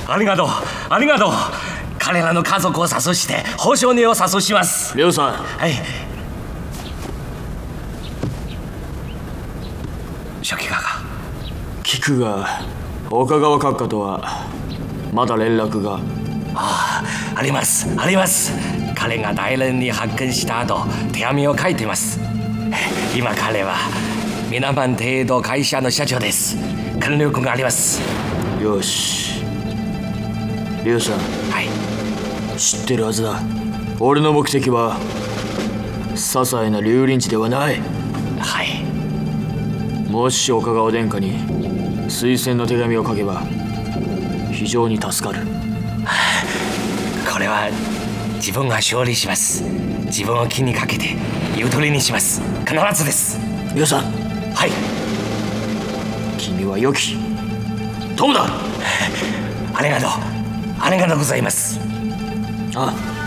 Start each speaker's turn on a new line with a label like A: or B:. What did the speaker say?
A: ありがとうありがとう。彼らの家族を誘して保証人を誘します。
B: 亮さん。
A: はい。初期が
B: 聞くが岡川閣下とはまだ連絡が。
A: ありますあります。彼が大連に発見した後手紙を書いています。今彼はミナマン程度会社の社長です。権力があります。
B: よし亮さん。
A: はい。
B: 知ってるはずだ。俺の目的は些細な蹂躙地ではない。
A: はい。
B: もし岡川殿下に推薦の手紙を書けば非常に助かる。
A: これは自分が勝利します。自分を気にかけて言う通りにします。必ずです。
B: 亮さん。
A: はい。
B: 君は良き友だ。
A: ありがとうありがとうございます。
B: ああ。